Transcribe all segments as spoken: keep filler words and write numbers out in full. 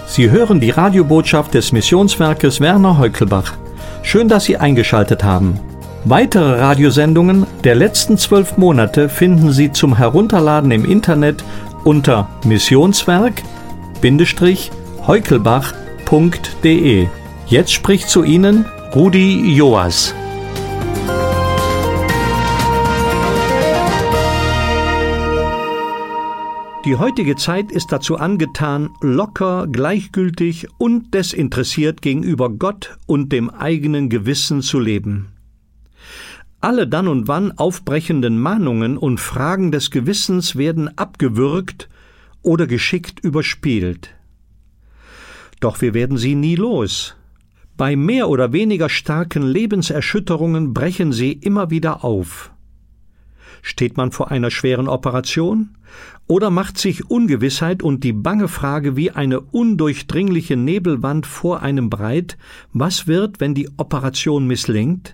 Sie hören die Radiobotschaft des Missionswerkes Werner Heukelbach. Schön, dass Sie eingeschaltet haben. Weitere Radiosendungen der letzten zwölf Monate finden Sie zum Herunterladen im Internet unter missionswerk-heukelbach punkt de. Jetzt spricht zu Ihnen Rudi Joas. Die heutige Zeit ist dazu angetan, locker, gleichgültig und desinteressiert gegenüber Gott und dem eigenen Gewissen zu leben. Alle dann und wann aufbrechenden Mahnungen und Fragen des Gewissens werden abgewürgt oder geschickt überspielt. Doch wir werden sie nie los. Bei mehr oder weniger starken Lebenserschütterungen brechen sie immer wieder auf. Steht man vor einer schweren Operation? Oder macht sich Ungewissheit und die bange Frage wie eine undurchdringliche Nebelwand vor einem breit, was wird, wenn die Operation misslingt?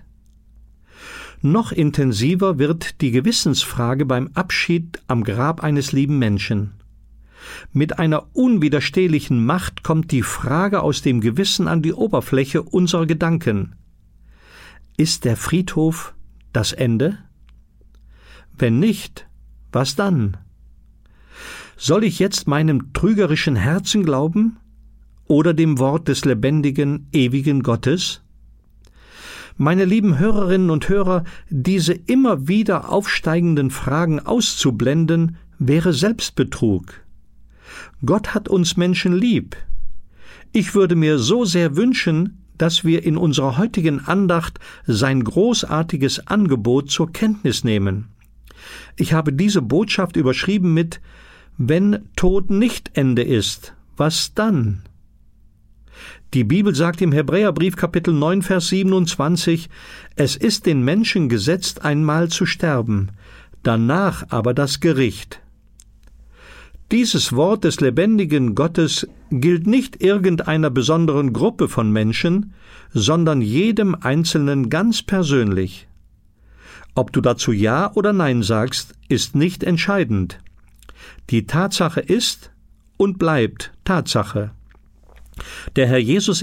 Noch intensiver wird die Gewissensfrage beim Abschied am Grab eines lieben Menschen. Mit einer unwiderstehlichen Macht kommt die Frage aus dem Gewissen an die Oberfläche unserer Gedanken. Ist der Friedhof das Ende? Wenn nicht, was dann? Soll ich jetzt meinem trügerischen Herzen glauben oder dem Wort des lebendigen, ewigen Gottes? Meine lieben Hörerinnen und Hörer, diese immer wieder aufsteigenden Fragen auszublenden, wäre Selbstbetrug. Gott hat uns Menschen lieb. Ich würde mir so sehr wünschen, dass wir in unserer heutigen Andacht sein großartiges Angebot zur Kenntnis nehmen. Ich habe diese Botschaft überschrieben mit »Wenn Tod nicht Ende ist, was dann?« Die Bibel sagt im Hebräerbrief Kapitel neun, Vers siebenundzwanzig, »Es ist den Menschen gesetzt, einmal zu sterben, danach aber das Gericht.« Dieses Wort des lebendigen Gottes gilt nicht irgendeiner besonderen Gruppe von Menschen, sondern jedem Einzelnen ganz persönlich. Ob du dazu Ja oder Nein sagst, ist nicht entscheidend. Die Tatsache ist und bleibt Tatsache. Der Herr Jesus